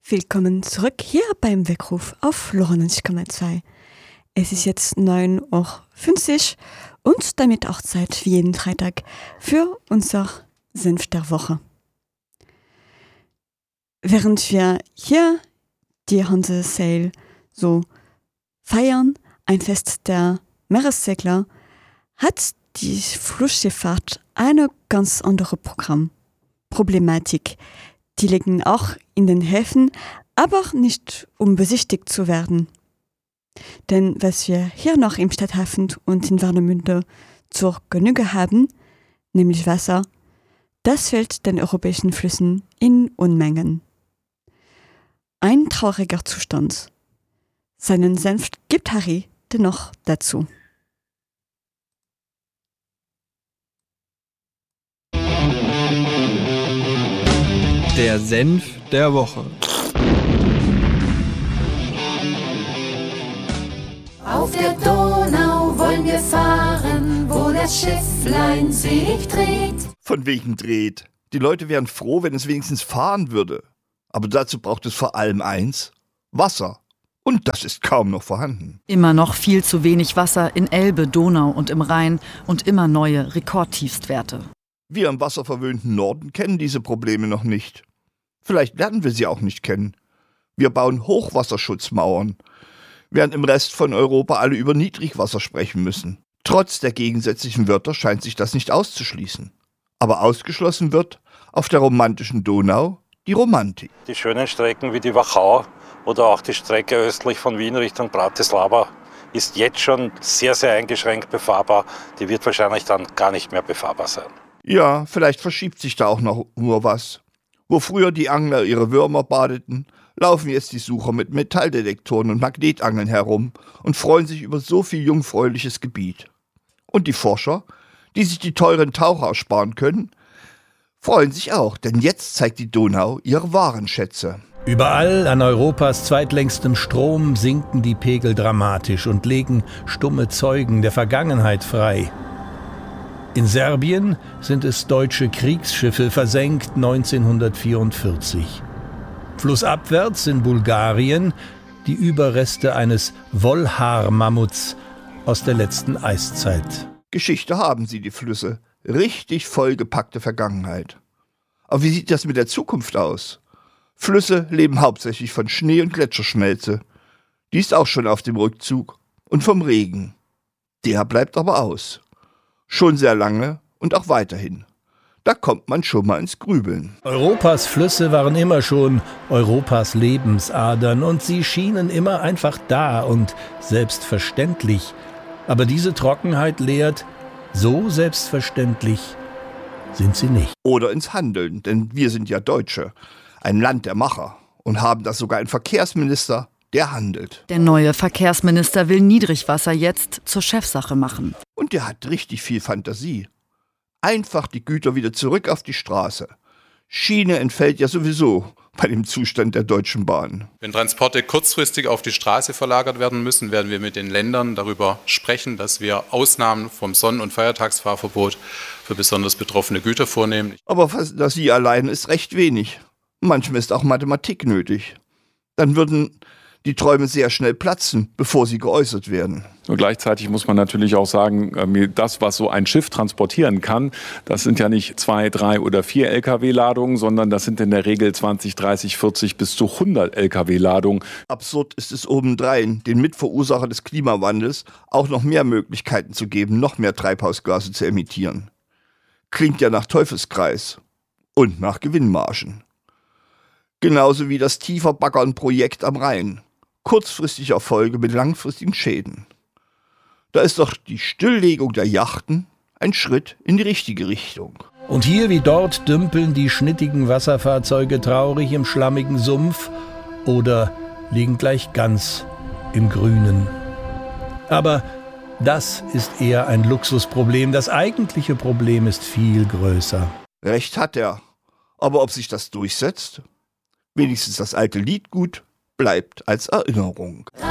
Willkommen zurück hier beim Weckruf auf Lorenz,2. Es ist jetzt 9:50 Uhr und damit auch Zeit wie jeden Freitag für unser Senf der Woche. Während wir hier die Hanse Sail so feiern, ein Fest der Meeressegler, hat die Flussschifffahrt eine ganz andere Problematik. Die liegen auch in den Häfen, aber nicht um besichtigt zu werden. Denn was wir hier noch im Stadthafen und in Warnemünde zur Genüge haben, nämlich Wasser, das fehlt den europäischen Flüssen in Unmengen. Ein trauriger Zustand. Seinen Senf gibt Harry dennoch dazu. Der Senf der Woche. Auf der Donau wollen wir fahren, wo das Schifflein sich dreht. Von wegen dreht. Die Leute wären froh, wenn es wenigstens fahren würde. Aber dazu braucht es vor allem eins: Wasser. Und das ist kaum noch vorhanden. Immer noch viel zu wenig Wasser in Elbe, Donau und im Rhein und immer neue Rekordtiefstwerte. Wir im wasserverwöhnten Norden kennen diese Probleme noch nicht. Vielleicht lernen wir sie auch nicht kennen. Wir bauen Hochwasserschutzmauern, während im Rest von Europa alle über Niedrigwasser sprechen müssen. Trotz der gegensätzlichen Wörter scheint sich das nicht auszuschließen. Aber ausgeschlossen wird auf der romantischen Donau die Romantik. Die schönen Strecken wie die Wachau oder auch die Strecke östlich von Wien Richtung Bratislava ist jetzt schon sehr, sehr eingeschränkt befahrbar. Die wird wahrscheinlich dann gar nicht mehr befahrbar sein. Ja, vielleicht verschiebt sich da auch noch nur was. Wo früher die Angler ihre Würmer badeten, laufen jetzt die Sucher mit Metalldetektoren und Magnetangeln herum und freuen sich über so viel jungfräuliches Gebiet. Und die Forscher, die sich die teuren Taucher ersparen können, freuen sich auch, denn jetzt zeigt die Donau ihre wahren Schätze. Überall an Europas zweitlängstem Strom sinken die Pegel dramatisch und legen stumme Zeugen der Vergangenheit frei. In Serbien sind es deutsche Kriegsschiffe versenkt 1944. Flussabwärts in Bulgarien die Überreste eines Wolhar-Mammuts aus der letzten Eiszeit. Geschichte haben sie, die Flüsse. Richtig vollgepackte Vergangenheit. Aber wie sieht das mit der Zukunft aus? Flüsse leben hauptsächlich von Schnee und Gletscherschmelze. Die ist auch schon auf dem Rückzug. Und vom Regen. Der bleibt aber aus. Schon sehr lange und auch weiterhin. Da kommt man schon mal ins Grübeln. Europas Flüsse waren immer schon Europas Lebensadern und sie schienen immer einfach da und selbstverständlich. Aber diese Trockenheit lehrt, so selbstverständlich sind sie nicht. Oder ins Handeln, denn wir sind ja Deutsche, ein Land der Macher und haben da sogar einen Verkehrsminister, der handelt. Der neue Verkehrsminister will Niedrigwasser jetzt zur Chefsache machen. Und der hat richtig viel Fantasie. Einfach die Güter wieder zurück auf die Straße. Schiene entfällt ja sowieso bei dem Zustand der Deutschen Bahn. Wenn Transporte kurzfristig auf die Straße verlagert werden müssen, werden wir mit den Ländern darüber sprechen, dass wir Ausnahmen vom Sonn- und Feiertagsfahrverbot für besonders betroffene Güter vornehmen. Aber Fantasie allein ist recht wenig. Manchmal ist auch Mathematik nötig. Dann würden die Träume sehr schnell platzen, bevor sie geäußert werden. Und gleichzeitig muss man natürlich auch sagen, das, was so ein Schiff transportieren kann, das sind ja nicht 2, 3 oder 4 Lkw-Ladungen, sondern das sind in der Regel 20, 30, 40 bis zu 100 Lkw-Ladungen. Absurd ist es obendrein, den Mitverursacher des Klimawandels auch noch mehr Möglichkeiten zu geben, noch mehr Treibhausgase zu emittieren. Klingt ja nach Teufelskreis und nach Gewinnmargen. Genauso wie das Tieferbaggern-Projekt am Rhein. Kurzfristige Erfolge mit langfristigen Schäden. Da ist doch die Stilllegung der Yachten ein Schritt in die richtige Richtung. Und hier wie dort dümpeln die schnittigen Wasserfahrzeuge traurig im schlammigen Sumpf oder liegen gleich ganz im Grünen. Aber das ist eher ein Luxusproblem. Das eigentliche Problem ist viel größer. Recht hat er. Aber ob sich das durchsetzt? Wenigstens das alte Liedgut bleibt als Erinnerung.